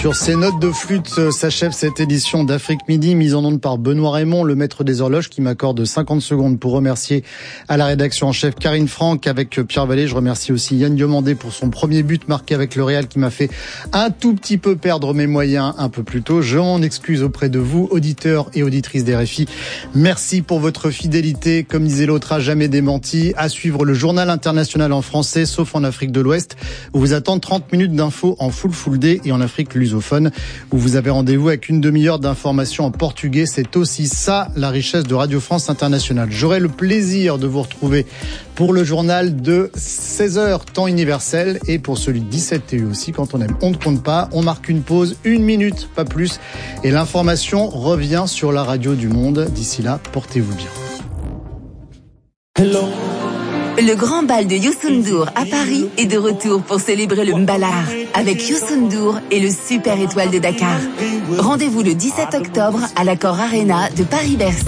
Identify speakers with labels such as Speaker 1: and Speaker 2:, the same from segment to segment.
Speaker 1: Sur ces notes de flûte s'achève cette édition d'Afrique Midi, mise en onde par Benoît Raymond, le maître des horloges, qui m'accorde 50 secondes pour remercier à la rédaction en chef Karine Franck avec Pierre Vallée. Je remercie aussi Yann Diomandé pour son premier but marqué avec le Real qui m'a fait un tout petit peu perdre mes moyens un peu plus tôt. Je m'en excuse auprès de vous, auditeurs et auditrices d'RFI. Merci pour votre fidélité. Comme disait l'autre, à jamais démenti. À suivre le journal international en français, sauf en Afrique de l'Ouest, où vous attendent 30 minutes d'infos en full day, et en Afrique lusophone, où vous avez rendez-vous avec une demi-heure d'informations en portugais. C'est aussi ça, la richesse de Radio France Internationale. J'aurai le plaisir de vous retrouver pour le journal de 16h, temps universel, et pour celui de 17 TU aussi. Quand on aime, on ne compte pas. On marque une pause, 1 minute, pas plus, et l'information revient sur la radio du monde. D'ici là, portez-vous bien.
Speaker 2: Hello.
Speaker 3: Le grand bal de Youssou N'Dour à Paris est de retour pour célébrer le Mbalar avec Youssou N'Dour et le Super Étoile de Dakar. Rendez-vous le 17 octobre à l'Accor Arena de Paris-Bercy.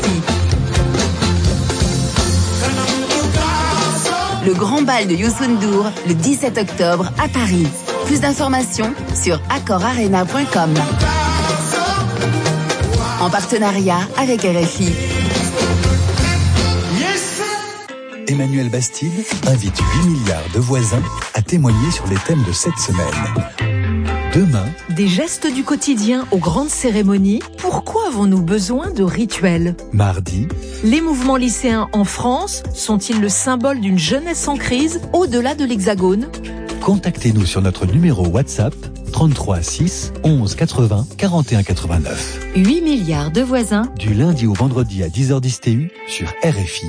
Speaker 3: Le grand bal de Youssou N'Dour le 17 octobre à Paris. Plus d'informations sur accorarena.com. En partenariat avec RFI.
Speaker 4: Emmanuel Bastide invite 8 milliards de voisins à témoigner sur les thèmes de cette semaine. Demain,
Speaker 5: des gestes du quotidien aux grandes cérémonies, pourquoi avons-nous besoin de rituels ?
Speaker 4: Mardi,
Speaker 5: les mouvements lycéens en France sont-ils le symbole d'une jeunesse en crise au-delà de l'Hexagone ?
Speaker 4: Contactez-nous sur notre numéro WhatsApp 33 6 11 80 41 89.
Speaker 6: 8 milliards de voisins.
Speaker 4: Du lundi au vendredi à 10h10 TU sur RFI.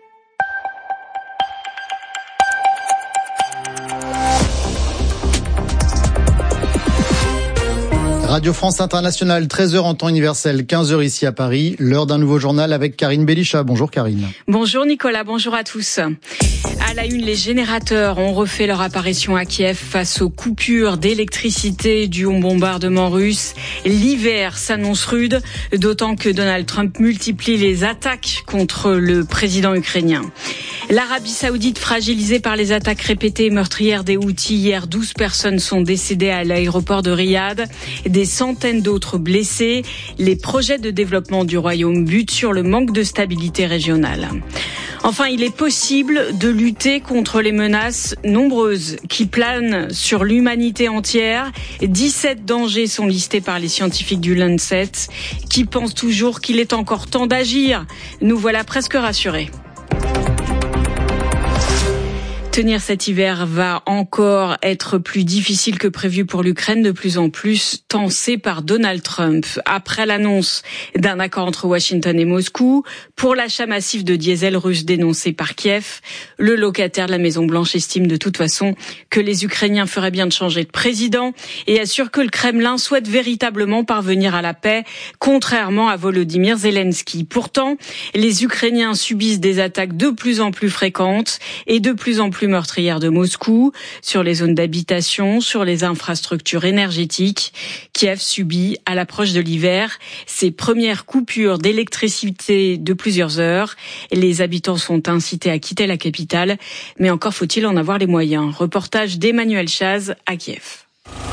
Speaker 1: Radio France Internationale, 13h en temps universel, 15h ici à Paris. L'heure d'un nouveau journal avec Karine Belisha. Bonjour Karine.
Speaker 7: Bonjour Nicolas, bonjour à tous. À la une, les générateurs ont refait leur apparition à Kiev face aux coupures d'électricité dues au bombardement russe. L'hiver s'annonce rude, d'autant que Donald Trump multiplie les attaques contre le président ukrainien. L'Arabie Saoudite fragilisée par les attaques répétées et meurtrières des Houthis. Hier, 12 personnes sont décédées à l'aéroport de Riyad. Des centaines d'autres blessés. Les projets de développement du royaume butent sur le manque de stabilité régionale. Enfin, il est possible de lutter contre les menaces nombreuses qui planent sur l'humanité entière. 17 dangers sont listés par les scientifiques du Lancet qui pensent toujours qu'il est encore temps d'agir. Nous voilà presque rassurés. Tenir cet hiver va encore être plus difficile que prévu pour l'Ukraine, de plus en plus tensée par Donald Trump. Après l'annonce d'un accord entre Washington et Moscou pour l'achat massif de diesel russe dénoncé par Kiev, le locataire de la Maison-Blanche estime de toute façon que les Ukrainiens feraient bien de changer de président et assure que le Kremlin souhaite véritablement parvenir à la paix, contrairement à Volodymyr Zelensky. Pourtant, les Ukrainiens subissent des attaques de plus en plus fréquentes et de plus en plus meurtrières de Moscou, sur les zones d'habitation, sur les infrastructures énergétiques. Kiev subit, à l'approche de l'hiver, ses premières coupures d'électricité de plusieurs heures. Les habitants sont incités à quitter la capitale, mais encore faut-il en avoir les moyens. Reportage d'Emmanuel Chaz à Kiev.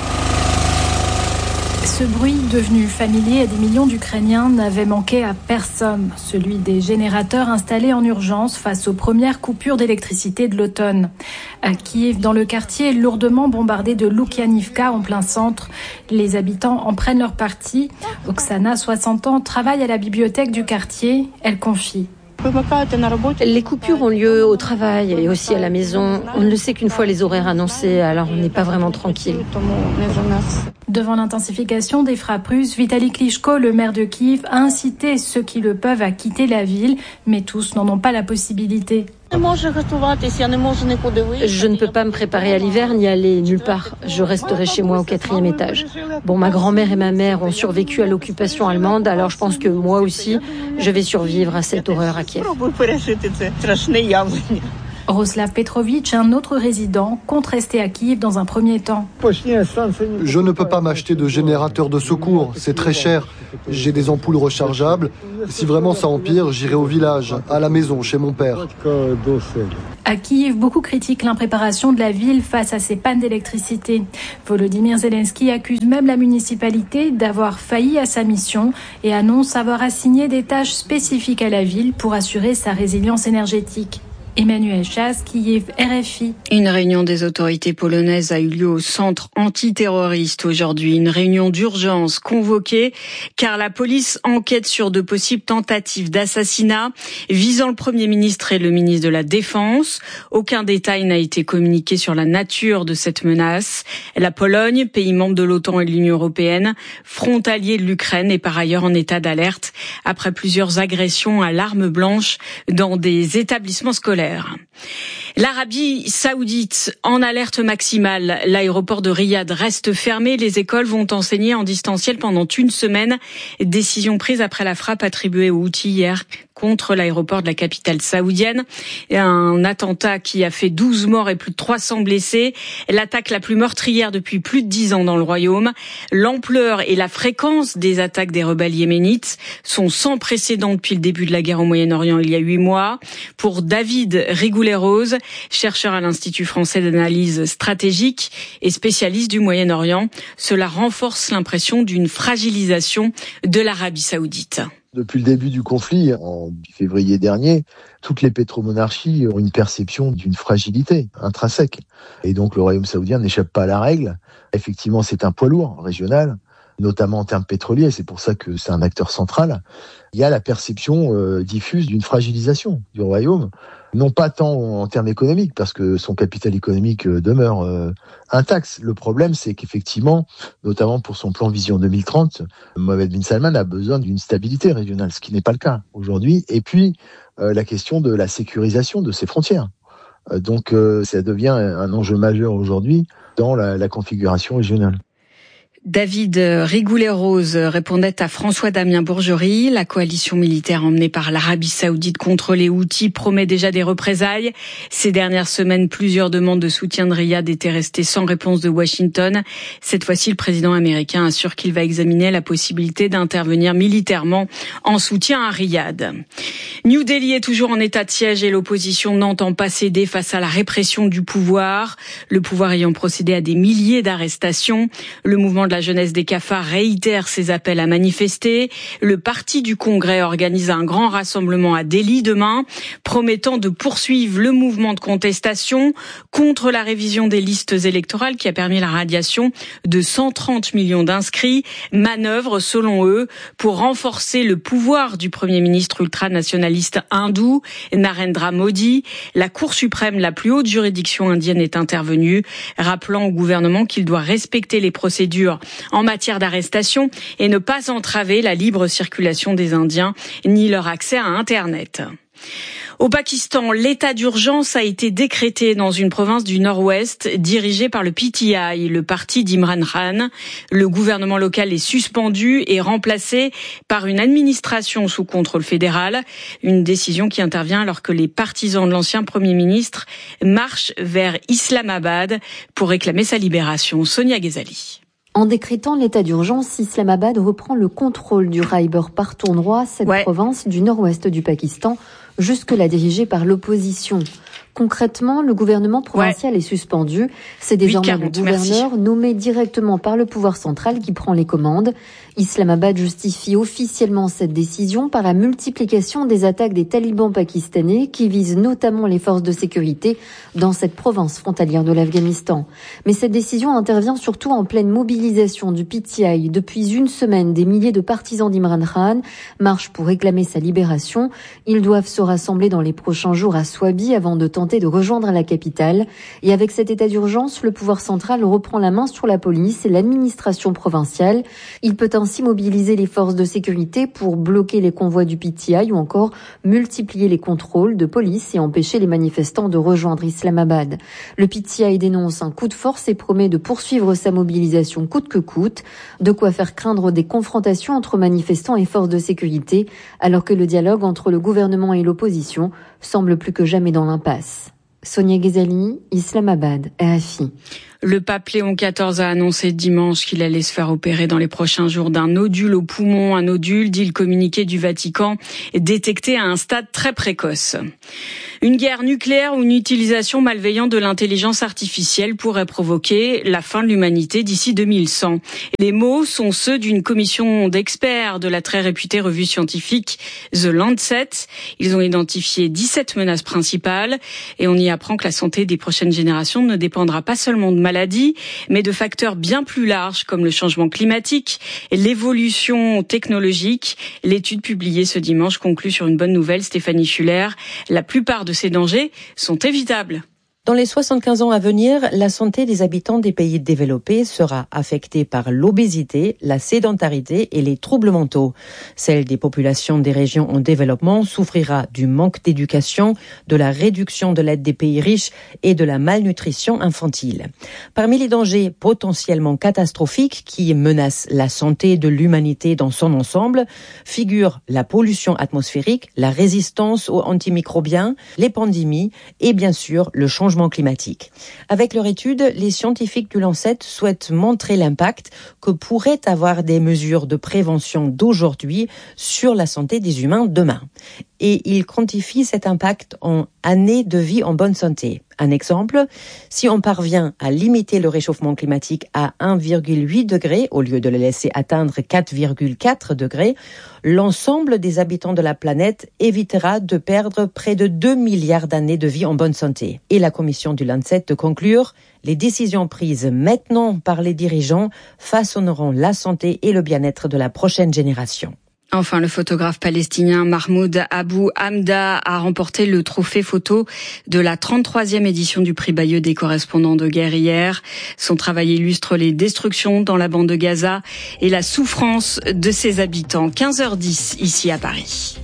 Speaker 8: Ce bruit, devenu familier à des millions d'Ukrainiens, n'avait manqué à personne. Celui des générateurs installés en urgence face aux premières coupures d'électricité de l'automne. À Kiev, dans le quartier lourdement bombardé de Loukianivka, en plein centre, les habitants en prennent leur parti. Oksana, 60 ans, travaille à la bibliothèque du quartier. Elle confie.
Speaker 6: Les coupures ont lieu au travail et aussi à la maison. On ne le sait qu'une fois les horaires annoncés, alors on n'est pas vraiment tranquille.
Speaker 8: Devant l'intensification des frappes russes, Vitali Klitschko, le maire de Kiev, a incité ceux qui le peuvent à quitter la ville, mais tous n'en ont pas la possibilité.
Speaker 6: Je ne peux pas me préparer à l'hiver ni aller nulle part. Je resterai chez moi au 4e étage. Bon, ma grand-mère et ma mère ont survécu à l'occupation allemande, alors je pense que moi aussi, je vais survivre à cette horreur à Kiev.
Speaker 8: Roslav Petrovic, un autre résident, compte rester à Kiev dans un premier temps.
Speaker 2: Je ne peux pas m'acheter de générateur de secours, c'est très cher. J'ai des ampoules rechargeables. Si vraiment ça empire, j'irai au village, à la maison, chez mon père.
Speaker 8: À Kiev, beaucoup critiquent l'impréparation de la ville face à ces pannes d'électricité. Volodymyr Zelensky accuse même la municipalité d'avoir failli à sa mission et annonce avoir assigné des tâches spécifiques à la ville pour assurer sa résilience énergétique. Emmanuel Chasse, Kiev, RFI.
Speaker 7: Une réunion des autorités polonaises a eu lieu au centre antiterroriste aujourd'hui. Une réunion d'urgence convoquée car la police enquête sur de possibles tentatives d'assassinat visant le Premier ministre et le ministre de la Défense. Aucun détail n'a été communiqué sur la nature de cette menace. La Pologne, pays membre de l'OTAN et de l'Union européenne, frontalier de l'Ukraine, est par ailleurs en état d'alerte après plusieurs agressions à l'arme blanche dans des établissements scolaires. L'Arabie saoudite en alerte maximale. L'aéroport de Riyad reste fermé. Les écoles vont enseigner en distanciel pendant une semaine. Décision prise après la frappe attribuée aux Houthis hier contre l'aéroport de la capitale saoudienne. Un attentat qui a fait 12 morts et plus de 300 blessés. L'attaque la plus meurtrière depuis plus de 10 ans dans le royaume. L'ampleur et la fréquence des attaques des rebelles yéménites sont sans précédent depuis le début de la guerre au Moyen-Orient il y a 8 mois. Pour David Rigoulet-Rose, chercheur à l'Institut français d'analyse stratégique et spécialiste du Moyen-Orient, cela renforce l'impression d'une fragilisation de l'Arabie saoudite.
Speaker 9: Depuis le début du conflit, en février dernier, toutes les pétromonarchies ont une perception d'une fragilité intrinsèque. Et donc le royaume saoudien n'échappe pas à la règle. Effectivement, c'est un poids lourd régional, notamment en termes pétroliers, c'est pour ça que c'est un acteur central. Il y a la perception diffuse d'une fragilisation du royaume, non pas tant en termes économiques, parce que son capital économique demeure intact. Le problème, c'est qu'effectivement, notamment pour son plan Vision 2030, Mohammed bin Salman a besoin d'une stabilité régionale, ce qui n'est pas le cas aujourd'hui. Et puis, la question de la sécurisation de ses frontières. Donc, ça devient un enjeu majeur aujourd'hui dans la configuration régionale.
Speaker 7: David Rigoulet-Rose répondait à François-Damien Bourgerie. La coalition militaire emmenée par l'Arabie saoudite contre les Houthis promet déjà des représailles. Ces dernières semaines, plusieurs demandes de soutien de Riyad étaient restées sans réponse de Washington. Cette fois-ci, le président américain assure qu'il va examiner la possibilité d'intervenir militairement en soutien à Riyad. New Delhi est toujours en état de siège et l'opposition n'entend pas céder face à la répression du pouvoir. Le pouvoir ayant procédé à des milliers d'arrestations. Le mouvement de la jeunesse des cafards réitère ses appels à manifester. Le parti du Congrès organise un grand rassemblement à Delhi demain, promettant de poursuivre le mouvement de contestation contre la révision des listes électorales qui a permis la radiation de 130 millions d'inscrits. Manœuvre, selon eux, pour renforcer le pouvoir du Premier ministre ultranationaliste hindou, Narendra Modi. La Cour suprême, la plus haute juridiction indienne, est intervenue, rappelant au gouvernement qu'il doit respecter les procédures en matière d'arrestation et ne pas entraver la libre circulation des Indiens ni leur accès à Internet. Au Pakistan, l'état d'urgence a été décrété dans une province du Nord-Ouest dirigée par le PTI, le parti d'Imran Khan. Le gouvernement local est suspendu et remplacé par une administration sous contrôle fédéral. Une décision qui intervient alors que les partisans de l'ancien Premier ministre marchent vers Islamabad pour réclamer sa libération. Sonia Ghezali.
Speaker 10: En décrétant l'état d'urgence, Islamabad reprend le contrôle du Khyber Pakhtunkhwa, cette province du nord-ouest du Pakistan, jusque-là dirigée par l'opposition. Concrètement, le gouvernement provincial est suspendu. C'est désormais le gouverneur nommé directement par le pouvoir central qui prend les commandes. Islamabad justifie officiellement cette décision par la multiplication des attaques des talibans pakistanais qui visent notamment les forces de sécurité dans cette province frontalière de l'Afghanistan. Mais cette décision intervient surtout en pleine mobilisation du PTI. Depuis une semaine, des milliers de partisans d'Imran Khan marchent pour réclamer sa libération. Ils doivent se rassembler dans les prochains jours à Swabi avant de tenter de rejoindre la capitale. Et avec cet état d'urgence, le pouvoir central reprend la main sur la police et l'administration provinciale. Il peut ainsi mobiliser les forces de sécurité pour bloquer les convois du PTI ou encore multiplier les contrôles de police et empêcher les manifestants de rejoindre Islamabad. Le PTI dénonce un coup de force et promet de poursuivre sa mobilisation coûte que coûte, de quoi faire craindre des confrontations entre manifestants et forces de sécurité, alors que le dialogue entre le gouvernement et l'opposition semble plus que jamais dans l'impasse. Sonia Ghazali, Islamabad, RFI.
Speaker 7: Le pape Léon XIV a annoncé dimanche qu'il allait se faire opérer dans les prochains jours d'un nodule au poumon. Un nodule, dit le communiqué du Vatican, détecté à un stade très précoce. Une guerre nucléaire ou une utilisation malveillante de l'intelligence artificielle pourrait provoquer la fin de l'humanité d'ici 2100. Les mots sont ceux d'une commission d'experts de la très réputée revue scientifique The Lancet. Ils ont identifié 17 menaces principales et on y apprend que la santé des prochaines générations ne dépendra pas seulement de maladies, mais de facteurs bien plus larges comme le changement climatique et l'évolution technologique. L'étude publiée ce dimanche conclut sur une bonne nouvelle, Stéphanie Schuller. La plupart de ces dangers sont évitables.
Speaker 11: Dans les 75 ans à venir, la santé des habitants des pays développés sera affectée par l'obésité, la sédentarité et les troubles mentaux. Celle des populations des régions en développement souffrira du manque d'éducation, de la réduction de l'aide des pays riches et de la malnutrition infantile. Parmi les dangers potentiellement catastrophiques qui menacent la santé de l'humanité dans son ensemble, figurent la pollution atmosphérique, la résistance aux antimicrobiens, les pandémies et bien sûr le changement climatique. Avec leur étude, les scientifiques du Lancet souhaitent montrer l'impact que pourraient avoir des mesures de prévention d'aujourd'hui sur la santé des humains demain. Et ils quantifient cet impact en années de vie en bonne santé. Un exemple, si on parvient à limiter le réchauffement climatique à 1,8 degré au lieu de le laisser atteindre 4,4 degrés, l'ensemble des habitants de la planète évitera de perdre près de 2 milliards d'années de vie en bonne santé. Et la commission du Lancet de conclure, les décisions prises maintenant par les dirigeants façonneront la santé et le bien-être de la prochaine génération.
Speaker 7: Enfin, le photographe palestinien Mahmoud Abou Hamda a remporté le trophée photo de la 33e édition du prix Bayeux des correspondants de guerre hier. Son travail illustre les destructions dans la bande de Gaza et la souffrance de ses habitants. 15h10 ici à Paris.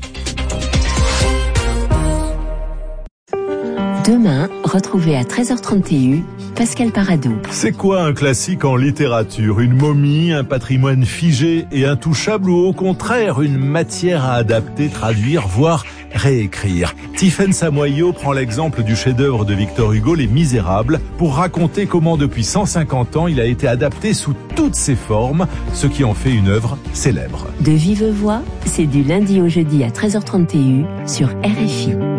Speaker 3: Demain, retrouvez à 13h30 TU Pascal Paradou.
Speaker 12: C'est quoi un classique en littérature? Une momie, un patrimoine figé et intouchable, ou au contraire une matière à adapter, traduire, voire réécrire? Tiphaine Samoyau prend l'exemple du chef-d'œuvre de Victor Hugo, Les Misérables, pour raconter comment depuis 150 ans il a été adapté sous toutes ses formes, ce qui en fait une œuvre célèbre.
Speaker 3: De vive voix, c'est du lundi au jeudi à 13h30 TU sur RFI.